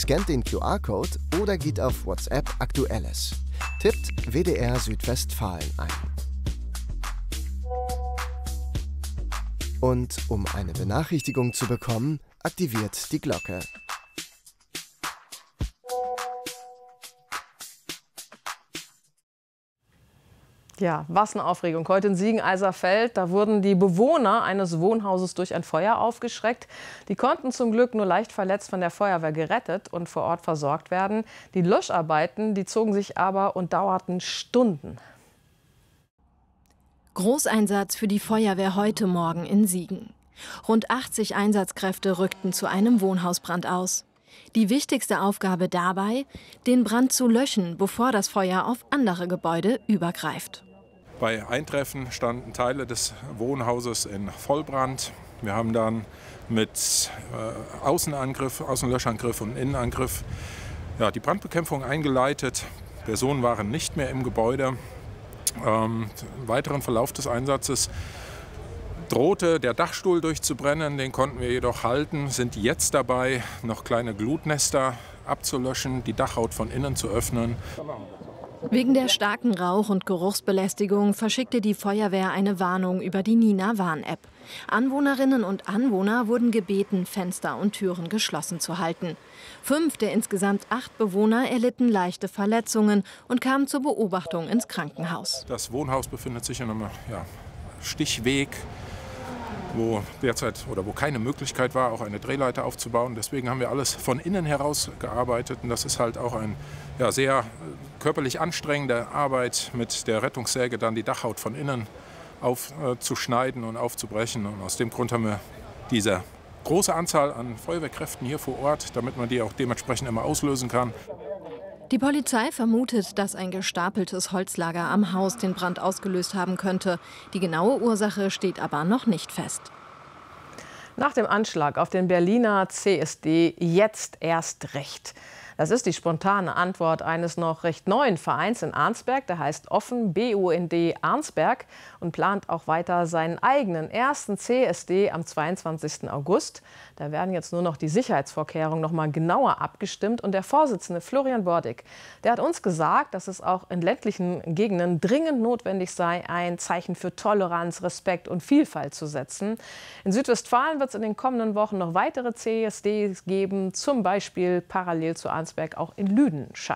scannt den QR-Code oder geht auf WhatsApp Aktuelles. Tippt WDR Südwestfalen ein. Und um eine Benachrichtigung zu bekommen, aktiviert die Glocke. Ja, was eine Aufregung. Heute in Siegen-Eiserfeld, da wurden die Bewohner eines Wohnhauses durch ein Feuer aufgeschreckt. Die konnten zum Glück nur leicht verletzt von der Feuerwehr gerettet und vor Ort versorgt werden. Die Löscharbeiten, die zogen sich aber und dauerten Stunden. Großeinsatz für die Feuerwehr heute Morgen in Siegen. Rund 80 Einsatzkräfte rückten zu einem Wohnhausbrand aus. Die wichtigste Aufgabe dabei, den Brand zu löschen, bevor das Feuer auf andere Gebäude übergreift. Bei Eintreffen standen Teile des Wohnhauses in Vollbrand. Wir haben dann mit Außenlöschangriff und Innenangriff die Brandbekämpfung eingeleitet. Personen waren nicht mehr im Gebäude. Im weiteren Verlauf des Einsatzes drohte der Dachstuhl durchzubrennen, den konnten wir jedoch halten, sind jetzt dabei, noch kleine Glutnester abzulöschen, die Dachhaut von innen zu öffnen. Wegen der starken Rauch- und Geruchsbelästigung verschickte die Feuerwehr eine Warnung über die Nina-Warn-App. Anwohnerinnen und Anwohner wurden gebeten, Fenster und Türen geschlossen zu halten. 5 der insgesamt 8 Bewohner erlitten leichte Verletzungen und kamen zur Beobachtung ins Krankenhaus. Das Wohnhaus befindet sich in einem Stichweg, wo derzeit oder wo keine Möglichkeit war, auch eine Drehleiter aufzubauen. Deswegen haben wir alles von innen heraus gearbeitet. Und das ist halt auch eine sehr körperlich anstrengende Arbeit, mit der Rettungssäge dann die Dachhaut von innen aufzuschneiden und aufzubrechen. Und aus dem Grund haben wir diese große Anzahl an Feuerwehrkräften hier vor Ort, damit man die auch dementsprechend immer auslösen kann. Die Polizei vermutet, dass ein gestapeltes Holzlager am Haus den Brand ausgelöst haben könnte. Die genaue Ursache steht aber noch nicht fest. Nach dem Anschlag auf den Berliner CSD jetzt erst recht. Das ist die spontane Antwort eines noch recht neuen Vereins in Arnsberg. Der heißt Offen BUND Arnsberg und plant auch weiter seinen eigenen ersten CSD am 22. August. Da werden jetzt nur noch die Sicherheitsvorkehrungen noch mal genauer abgestimmt. Und der Vorsitzende Florian Bordig, der hat uns gesagt, dass es auch in ländlichen Gegenden dringend notwendig sei, ein Zeichen für Toleranz, Respekt und Vielfalt zu setzen. In Südwestfalen wird es in den kommenden Wochen noch weitere CSDs geben, zum Beispiel parallel zu Arnsberg auch in Lüdenscheid.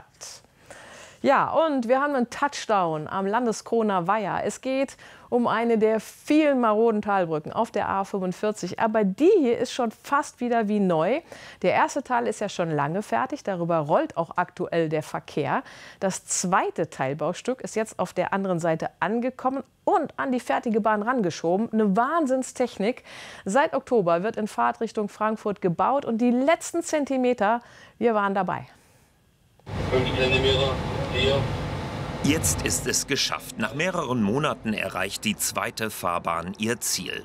Ja, und wir haben einen Touchdown am Landeskroner Weiher. Es geht um eine der vielen maroden Talbrücken auf der A45. Aber die hier ist schon fast wieder wie neu. Der erste Teil ist ja schon lange fertig. Darüber rollt auch aktuell der Verkehr. Das zweite Teilbaustück ist jetzt auf der anderen Seite angekommen und an die fertige Bahn rangeschoben. Eine Wahnsinnstechnik. Seit Oktober wird in Fahrtrichtung Frankfurt gebaut. Und die letzten Zentimeter, wir waren dabei. Und die Geländemeter hier. Jetzt ist es geschafft. Nach mehreren Monaten erreicht die zweite Fahrbahn ihr Ziel.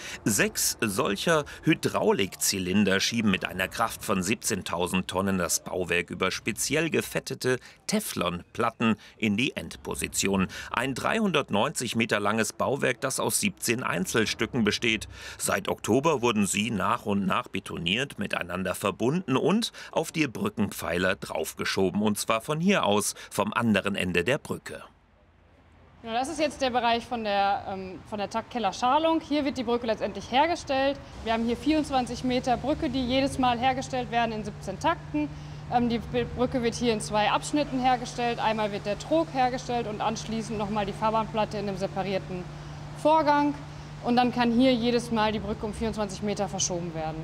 6 solcher Hydraulikzylinder schieben mit einer Kraft von 17.000 Tonnen das Bauwerk über speziell gefettete Teflonplatten in die Endposition. Ein 390 Meter langes Bauwerk, das aus 17 Einzelstücken besteht. Seit Oktober wurden sie nach und nach betoniert, miteinander verbunden und auf die Brückenpfeiler draufgeschoben. Und zwar von hier aus, vom anderen Ende der Brücke. Das ist jetzt der Bereich von der Taktkeller-Schalung. Hier wird die Brücke letztendlich hergestellt. Wir haben hier 24 Meter Brücke, die jedes Mal hergestellt werden in 17 Takten. Die Brücke wird hier in 2 Abschnitten hergestellt. Einmal wird der Trog hergestellt und anschließend nochmal die Fahrbahnplatte in einem separierten Vorgang. Und dann kann hier jedes Mal die Brücke um 24 Meter verschoben werden.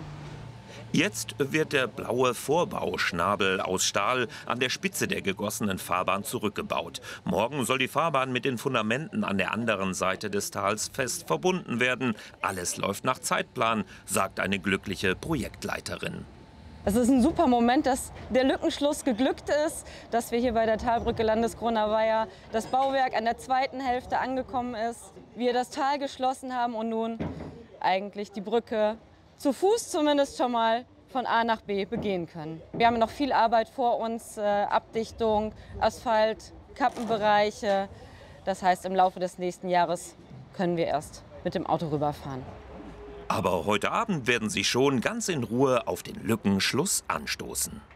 Jetzt wird der blaue Vorbauschnabel aus Stahl an der Spitze der gegossenen Fahrbahn zurückgebaut. Morgen soll die Fahrbahn mit den Fundamenten an der anderen Seite des Tals fest verbunden werden. Alles läuft nach Zeitplan, sagt eine glückliche Projektleiterin. Es ist ein super Moment, dass der Lückenschluss geglückt ist, dass wir hier bei der Talbrücke Landeskroner Weiher das Bauwerk an der zweiten Hälfte angekommen ist, wir das Tal geschlossen haben und nun eigentlich die Brücke zu Fuß zumindest schon mal von A nach B begehen können. Wir haben noch viel Arbeit vor uns, Abdichtung, Asphalt, Kappenbereiche. Das heißt, im Laufe des nächsten Jahres können wir erst mit dem Auto rüberfahren. Aber heute Abend werden sie schon ganz in Ruhe auf den Lückenschluss anstoßen.